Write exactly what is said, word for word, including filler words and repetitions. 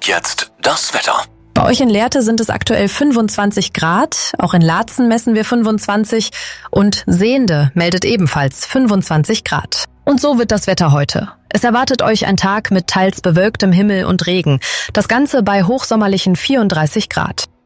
jetzt das Wetter. Bei euch in Lehrte sind es aktuell fünfundzwanzig Grad, auch in Laatzen messen wir fünfundzwanzig und Sehnde meldet ebenfalls fünfundzwanzig Grad. Und so wird das Wetter heute. Es erwartet euch ein Tag mit teils bewölktem Himmel und Regen, das Ganze bei hochsommerlichen vierunddreißig Grad.